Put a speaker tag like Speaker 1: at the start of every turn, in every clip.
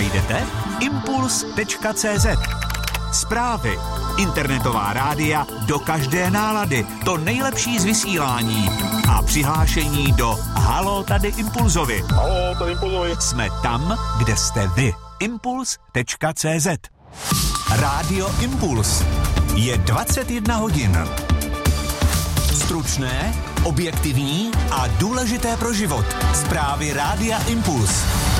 Speaker 1: najdete impuls.cz. Zprávy, internetová rádia do každé nálady, to nejlepší z vysílání a přihlášení do Haló, tady Impulzovi.
Speaker 2: Haló, tady Impulzovi.
Speaker 1: Jsme tam, kde jste vy. Impuls.cz. Rádio Impuls. Je 21 hodin. Stručné, objektivní a důležité pro život. Zprávy Rádia Impuls.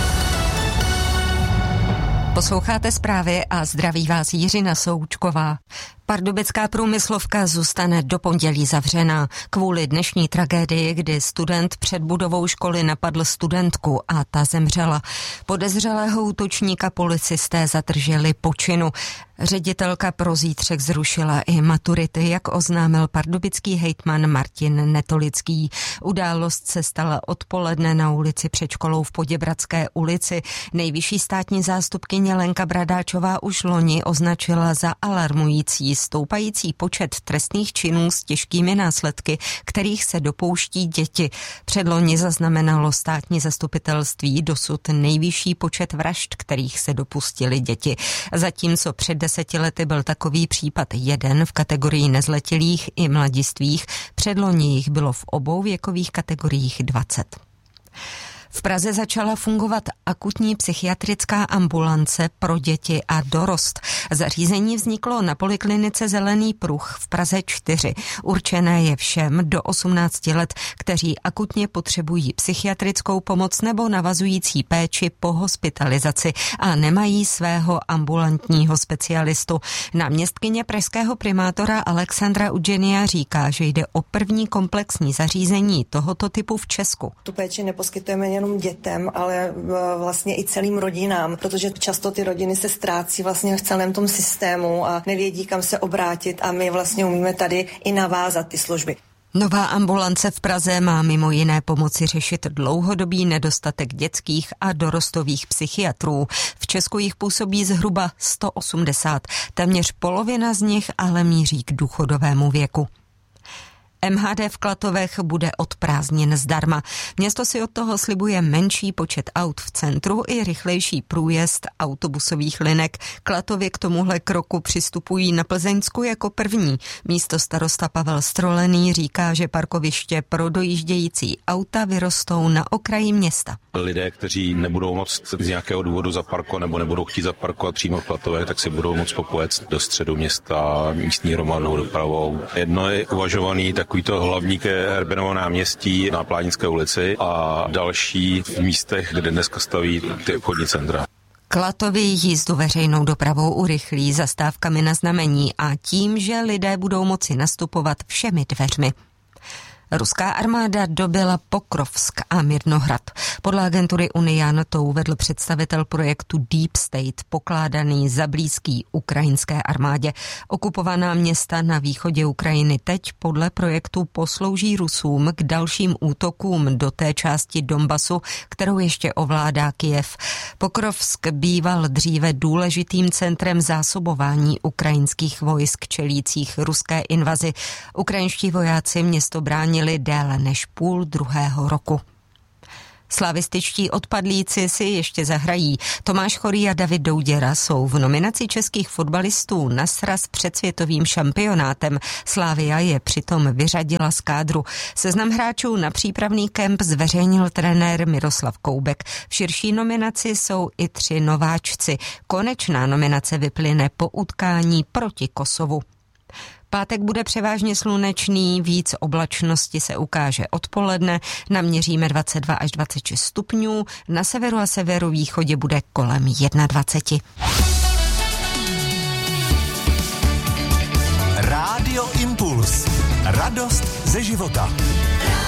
Speaker 3: Posloucháte zprávy a zdraví vás Jiřina Součková. Pardubická průmyslovka zůstane do pondělí zavřená kvůli dnešní tragédii, kdy student před budovou školy napadl studentku a ta zemřela. Podezřelého útočníka policisté zadrželi po činu. Ředitelka pro zítřek zrušila i maturity, jak oznámil pardubický hejtman Martin Netolický. Událost se stala odpoledne na ulici před školou v Poděbradské ulici. Nejvyšší státní zástupkyně Lenka Bradáčová už loni označila za alarmující stoupající počet trestných činů s těžkými následky, kterých se dopouští děti. Předloni zaznamenalo státní zastupitelství dosud nejvyšší počet vražd, kterých se dopustili děti. Zatímco před 10 lety byl takový případ jeden v kategorii nezletilých i mladistvých, předloni jich bylo v obou věkových kategoriích 20. V Praze začala fungovat akutní psychiatrická ambulance pro děti a dorost. Zařízení vzniklo na poliklinice Zelený pruh v Praze 4. Určené je všem do 18 let, kteří akutně potřebují psychiatrickou pomoc nebo navazující péči po hospitalizaci a nemají svého ambulantního specialistu. Náměstkyně pražského primátora Alexandra Udženia říká, že jde o první komplexní zařízení tohoto typu v Česku.
Speaker 4: Tu péči neposkytujeme jenom dětem, ale vlastně i celým rodinám, protože často ty rodiny se ztrácí vlastně v celém tom systému a nevědí, kam se obrátit a my vlastně umíme tady i navázat ty služby.
Speaker 3: Nová ambulance v Praze má mimo jiné pomoci řešit dlouhodobý nedostatek dětských a dorostových psychiatrů. V Česku jich působí zhruba 180, téměř polovina z nich ale míří k důchodovému věku. MHD v Klatovech bude od prázdnin zdarma. Město si od toho slibuje menší počet aut v centru i rychlejší průjezd autobusových linek. Klatovy k tomuhle kroku přistupují na Plzeňsku jako první. Místostarosta Pavel Strolený říká, že parkoviště pro dojíždějící auta vyrostou na okraji města.
Speaker 2: Lidé, kteří nebudou moct z nějakého důvodu zaparkovat nebo nebudou chtít zaparkovat přímo v Klatovech, tak si budou moct popojet do středu města místní hromadnou dopravou. Jedno je uvažovaný takovýto hlavník Herbenovo náměstí na Plátnické ulici a další v místech, kde dneska staví ty obchodní centra.
Speaker 3: Klatovy jízdu veřejnou dopravou urychlí zastávkami na znamení a tím, že lidé budou moci nastupovat všemi dveřmi. Ruská armáda dobyla Pokrovsk a Mirnohrad. Podle agentury Unian to uvedl představitel projektu Deep State, pokládaný za blízký ukrajinské armádě. Okupovaná města na východě Ukrajiny teď podle projektu poslouží Rusům k dalším útokům do té části Donbasu, kterou ještě ovládá Kyjev. Pokrovsk býval dříve důležitým centrem zásobování ukrajinských vojsk čelících ruské invazi. Ukrajinští vojáci město bránili déle než půl druhého roku. Slavističtí odpadlíci si ještě zahrají. Tomáš Chorý a David Douděra jsou v nominaci českých fotbalistů na sraz před světovým šampionátem. Slavia je přitom vyřadila z kádru. Seznam hráčů na přípravný kemp zveřejnil trenér Miroslav Koubek. V širší nominaci jsou i 3 nováčci. Konečná nominace vyplyne po utkání proti Kosovu. Pátek bude převážně slunečný, víc oblačnosti se ukáže odpoledne, naměříme 22 až 26 stupňů, na severu a severovýchodě bude kolem 21.
Speaker 1: Rádio Impuls. Radost ze života.